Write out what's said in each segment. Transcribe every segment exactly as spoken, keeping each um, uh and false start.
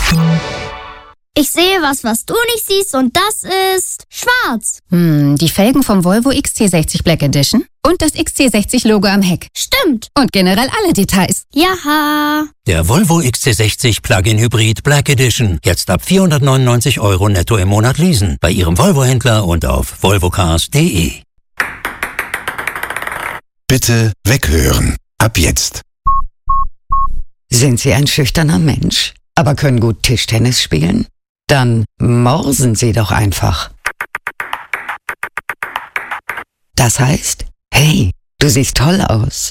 Ich sehe was, was du nicht siehst, und das ist schwarz. Hm, die Felgen vom Volvo X C sechzig Black Edition und das X C sechzig Logo am Heck. Stimmt. Und generell alle Details. Jaha. Der Volvo X C sechzig Plug-in Hybrid Black Edition. Jetzt ab vierhundertneunundneunzig Euro netto im Monat leasen. Bei Ihrem Volvo-Händler und auf volvocars punkt de. Bitte weghören. Ab jetzt. Sind Sie ein schüchterner Mensch, aber können gut Tischtennis spielen? Dann morsen Sie doch einfach. Das heißt, hey, du siehst toll aus.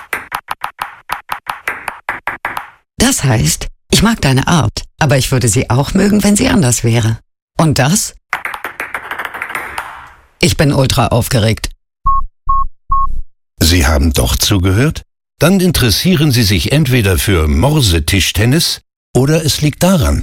Das heißt, ich mag deine Art, aber ich würde sie auch mögen, wenn sie anders wäre. Und das? Ich bin ultra aufgeregt. Sie haben doch zugehört? Dann interessieren Sie sich entweder für Morse-Tischtennis oder es liegt daran.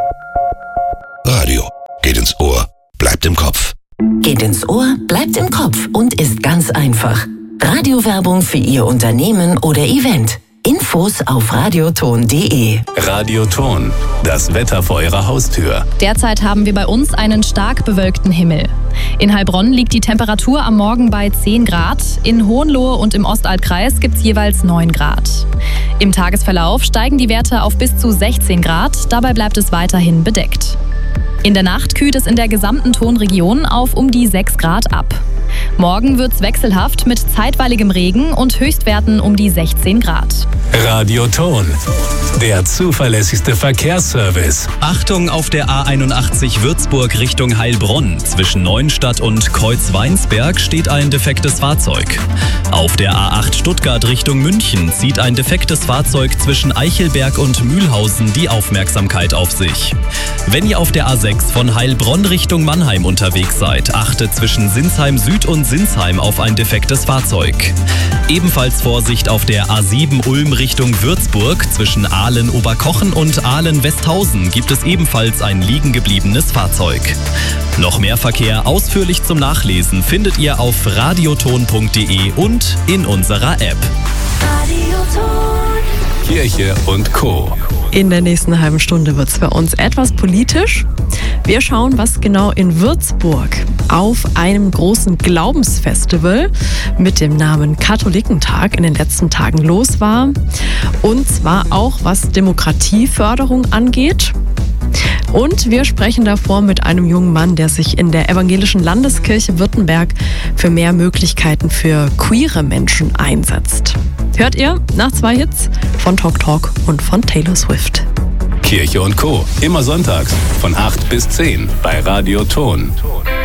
Radio geht ins Ohr, bleibt im Kopf. Geht ins Ohr, bleibt im Kopf und ist ganz einfach. Radiowerbung für Ihr Unternehmen oder Event. Infos auf radioton punkt de. Radioton, das Wetter vor Ihrer Haustür. Derzeit haben wir bei uns einen stark bewölkten Himmel. In Heilbronn liegt die Temperatur am Morgen bei zehn Grad. In Hohenlohe und im Ostaltkreis gibt es jeweils neun Grad. Im Tagesverlauf steigen die Werte auf bis zu sechzehn Grad. Dabei bleibt es weiterhin bedeckt. In der Nacht kühlt es in der gesamten Tonregion auf um die sechs Grad ab. Morgen wird's wechselhaft mit zeitweiligem Regen und Höchstwerten um die sechzehn Grad. Radioton, der zuverlässigste Verkehrsservice. Achtung auf der A einundachtzig Würzburg Richtung Heilbronn. Zwischen Neuenstadt und Kreuzweinsberg steht ein defektes Fahrzeug. Auf der A acht Stuttgart Richtung München zieht ein defektes Fahrzeug zwischen Eichelberg und Mühlhausen die Aufmerksamkeit auf sich. Wenn ihr auf der A sechs von Heilbronn Richtung Mannheim unterwegs seid, achtet zwischen Sinsheim Süd und Sinsheim auf ein defektes Fahrzeug. Ebenfalls Vorsicht auf der A sieben Ulm Richtung Würzburg. Zwischen Ahlen-Oberkochen und Ahlen-Westhausen gibt es ebenfalls ein liegen gebliebenes Fahrzeug. Noch mehr Verkehr ausführlich zum Nachlesen findet ihr auf radioton punkt de und in unserer App. Radioton. Kirche und Co. In der nächsten halben Stunde wird es bei uns etwas politisch. Wir schauen, was genau in Würzburg auf einem großen Glaubensfestival mit dem Namen Katholikentag in den letzten Tagen los war. Und zwar auch, was Demokratieförderung angeht. Und wir sprechen davor mit einem jungen Mann, der sich in der Evangelischen Landeskirche Württemberg für mehr Möglichkeiten für queere Menschen einsetzt. Hört ihr nach zwei Hits von Talk Talk und von Taylor Swift. Kirche und Co. Immer sonntags von acht bis zehn bei Radioton.